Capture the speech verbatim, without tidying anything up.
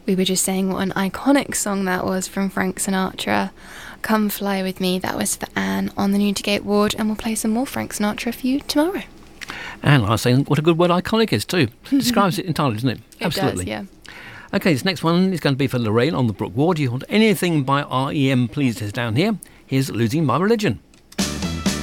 We were just saying what an iconic song that was from Frank Sinatra. Come Fly With Me, that was for Anne on the Newdigate ward, and we'll play some more Frank Sinatra for you tomorrow. And I was saying what a good word iconic is too. Describes it entirely, doesn't it? It Absolutely. does, yeah. Okay, this next one is going to be for Lorraine on the Brook Ward. You want anything by R E M, please, is down here. Here's Losing My Religion.